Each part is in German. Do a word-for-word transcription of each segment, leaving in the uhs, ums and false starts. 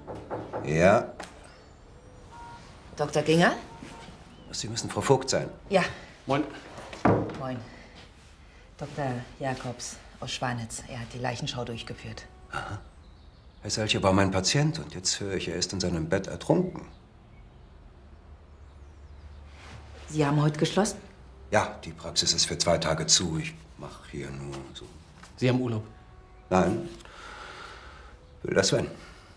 Ja. Doktor Ginger? Sie müssen Frau Vogt sein. Ja. Moin. Moin. Doktor Jakobs aus Schwanitz. Er hat die Leichenschau durchgeführt. Aha. Herr Selche war mein Patient und jetzt höre ich, er ist in seinem Bett ertrunken. Sie haben heute geschlossen? Ja, die Praxis ist für zwei Tage zu. Ich mache hier nur so. Sie haben Urlaub? Nein. Will das Sven?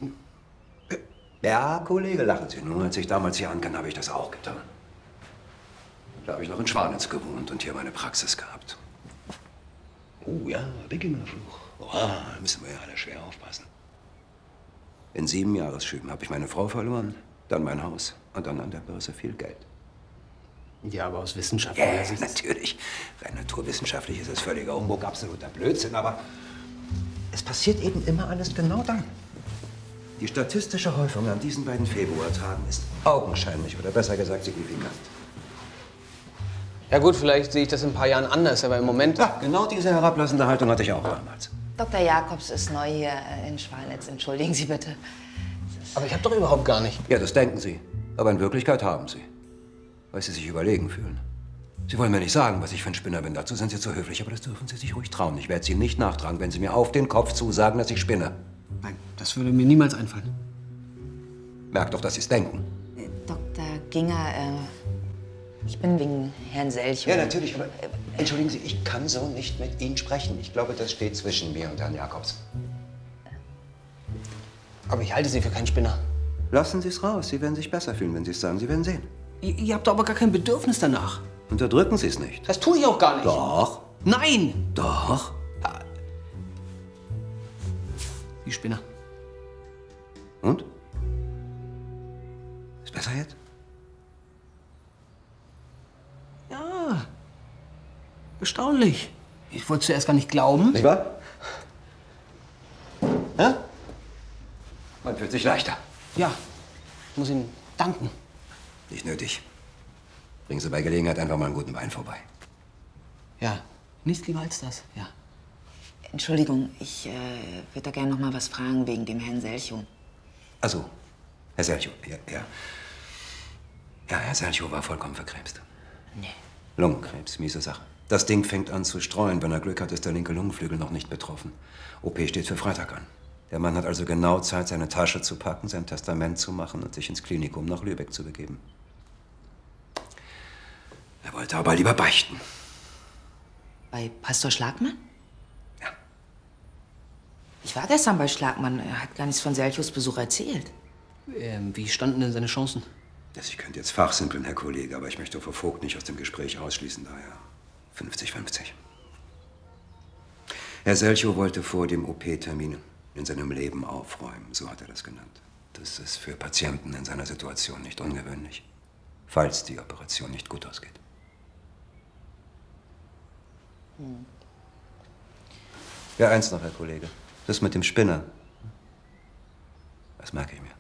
Ja, Kollege, lachen Sie nur. Als ich damals hier ankam, habe ich das auch getan. Da habe ich noch in Schwanitz gewohnt und hier meine Praxis gehabt. Oh ja, Beginnerfluch. Oh, da müssen wir ja alle schwer aufpassen. In sieben Jahresschüben habe ich meine Frau verloren, dann mein Haus und dann an der Börse viel Geld. Ja, aber aus wissenschaftlicher Ja, Sicht. natürlich. Rein naturwissenschaftlich ist es völliger Humbug, absoluter Blödsinn, aber es passiert eben immer alles genau dann. Die statistische Häufung an diesen beiden Februartagen ist augenscheinlich oder besser gesagt signifikant. Ja gut, vielleicht sehe ich das in ein paar Jahren anders, aber im Moment... Ja, genau diese herablassende Haltung hatte ich auch damals. Doktor Jakobs ist neu hier in Schwanitz. Entschuldigen Sie bitte. Aber ich habe doch überhaupt gar nicht... Ja, das denken Sie. Aber in Wirklichkeit haben Sie. Weil Sie sich überlegen fühlen. Sie wollen mir nicht sagen, was ich für ein Spinner bin. Dazu sind Sie zu höflich, aber das dürfen Sie sich ruhig trauen. Ich werde Sie nicht nachtragen, wenn Sie mir auf den Kopf zusagen, dass ich spinne. Nein, das würde mir niemals einfallen. Merkt doch, dass Sie es denken. Äh, Doktor Ginger, äh, ich bin wegen Herrn Selch. Ja, natürlich, aber entschuldigen Sie, ich kann so nicht mit Ihnen sprechen. Ich glaube, das steht zwischen mir und Herrn Jakobs. Aber ich halte Sie für keinen Spinner. Lassen Sie es raus. Sie werden sich besser fühlen, wenn Sie es sagen. Sie werden sehen. Ihr, ihr habt doch aber gar kein Bedürfnis danach. Unterdrücken Sie es nicht. Das tue ich auch gar nicht. Doch. Nein! Doch. Die Spinner. Und? Ist besser jetzt? Ja. Erstaunlich. Ich wollte zuerst gar nicht glauben. Nicht wahr? Hä? Man fühlt sich leichter. Ja. Ich muss Ihnen danken. Nicht nötig. Bringen Sie bei Gelegenheit einfach mal einen guten Wein vorbei. Ja. Nichts lieber als das, ja. Entschuldigung, ich äh, würde da gerne noch mal was fragen wegen dem Herrn Selchow. Also, Herr Selchow, ja, ja. Ja, Herr Selchow war vollkommen verkrebst. Nee. Lungenkrebs, miese Sache. Das Ding fängt an zu streuen. Wenn er Glück hat, ist der linke Lungenflügel noch nicht betroffen. O P steht für Freitag an. Der Mann hat also genau Zeit, seine Tasche zu packen, sein Testament zu machen und sich ins Klinikum nach Lübeck zu begeben. Er wollte aber lieber beichten. Bei Pastor Schlagmann? Ja. Ich war gestern bei Schlagmann. Er hat gar nichts von Selchows Besuch erzählt. Ähm, wie standen denn seine Chancen? Das, ich könnte jetzt fachsimpeln, Herr Kollege, aber ich möchte Frau Vogt nicht aus dem Gespräch ausschließen, daher fünfzig fünfzig. Herr Selchow wollte vor dem O P-Termin in seinem Leben aufräumen, so hat er das genannt. Das ist für Patienten in seiner Situation nicht ungewöhnlich, falls die Operation nicht gut ausgeht. Hm. Ja, eins noch, Herr Kollege. Das mit dem Spinner. Das merke ich mir.